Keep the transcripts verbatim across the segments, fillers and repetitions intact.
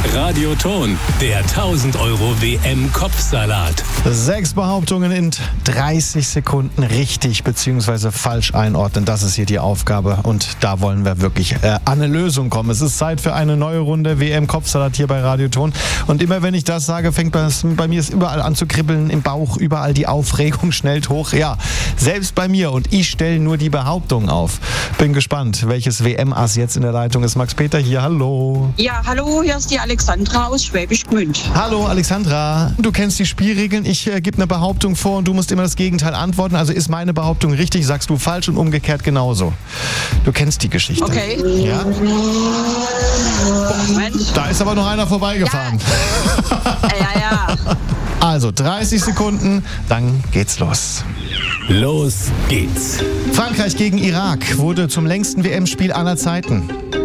Radioton, der tausend Euro W M-Kopfsalat. Sechs Behauptungen in dreißig Sekunden richtig bzw. falsch einordnen. Das ist hier die Aufgabe und da wollen wir wirklich äh, an eine Lösung kommen. Es ist Zeit für eine neue Runde W M-Kopfsalat hier bei Radioton. Und immer wenn ich das sage, fängt das bei mir es überall an zu kribbeln, im Bauch, überall die Aufregung schnellt hoch. Ja, selbst bei mir und ich stelle nur die Behauptungen auf. Bin gespannt, welches W M-Ass jetzt in der Leitung ist. Max Peter hier, hallo. Ja, hallo, hier ist die Alexandra aus Schwäbisch Gmünd. Hallo Alexandra, du kennst die Spielregeln. Ich äh, gebe eine Behauptung vor und du musst immer das Gegenteil antworten. Also ist meine Behauptung richtig, sagst du falsch und umgekehrt genauso. Du kennst die Geschichte. Okay. Ja? Moment. Da ist aber noch einer vorbeigefahren. Ja, ja. Also dreißig Sekunden, dann geht's los. Los geht's. Frankreich gegen Irak wurde zum längsten W M-Spiel aller Zeiten.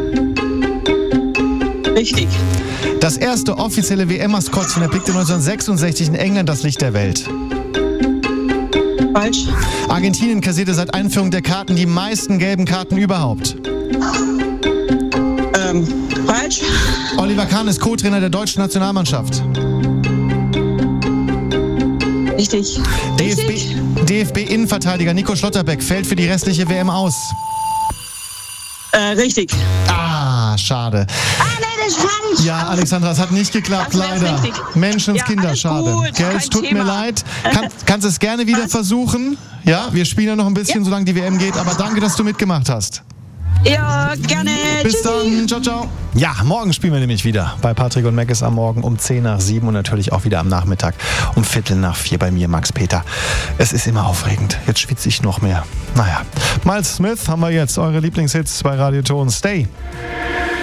Richtig. Das erste offizielle W M-Maskottchen erblickte neunzehnhundertsechsundsechzig in England das Licht der Welt. Falsch. Argentinien kassierte seit Einführung der Karten die meisten gelben Karten überhaupt. Ähm, falsch. Oliver Kahn ist Co-Trainer der deutschen Nationalmannschaft. Richtig. D F B, Richtig. D F B-Innenverteidiger Nico Schlotterbeck fällt für die restliche W M aus. Äh, richtig. Ah, schade. Ah, nee, das ist falsch. Ja, Alexandra, es hat nicht geklappt, Das wär's leider. richtig. Menschenskinder, Ja, alles schade. gut, Gell, es kein tut mir Thema. leid. Kann, kannst es gerne wieder versuchen. Ja, wir spielen ja noch ein bisschen, Ja. solange die W M geht. Aber danke, dass du mitgemacht hast. Ja, gerne. Bis Tschüssi. dann. Ciao, ciao. Ja, morgen spielen wir nämlich wieder bei Patrick und Mac ist am Morgen um zehn nach sieben und natürlich auch wieder am Nachmittag um Viertel nach vier bei mir, Max Peter. Es ist immer aufregend. Jetzt schwitze ich noch mehr. Naja, Miles Smith haben wir jetzt. Eure Lieblingshits bei Radioton. Stay.